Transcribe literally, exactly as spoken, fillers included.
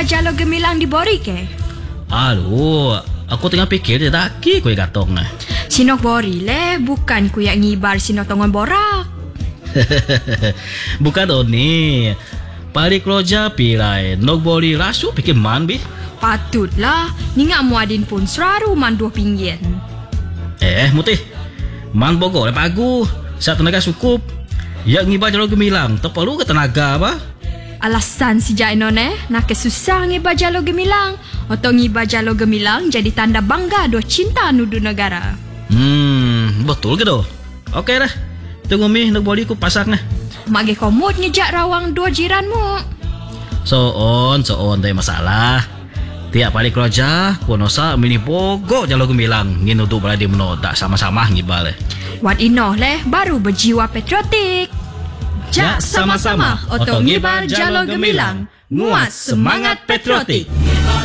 ngibar jalo gemilang di bori ke? Aduh, aku tengah fikir dia daki kue gatong nah. Sinok bori le, bukan ku yang ngibar sinok tongon borak. Bukan Oni. Palik roja pirai, nok bori rasu pikir man bi. Patutlah, ni ngak muadin pun seraru man dua pingin. Eh, mutih. Man bogo le pagu. Saat tenaga cukup. Ya ngibar jalo gemilang, tak perlu ke tenaga apa? Alasan si Jaino ne, nak kesusah ngibar jalo gemilang. Atau ngibar jalo gemilang jadi tanda bangga do cinta nudu negara. Hmm, betul ke doh? Okey dah. Tunggu mi nak bori ku pasak nah. Mage komod ngejak rawang dua jiranmu. So on, so on tak masalah. Tiap balik roja, kunosa mini bogo jalo gemilang. Ngin untuk berada meno tak sama-sama ngibar le. Wat inoh leh baru berjiwa patriotik. Jak sama-sama otong ngibar jalo gemilang. Nguat semangat patriotik.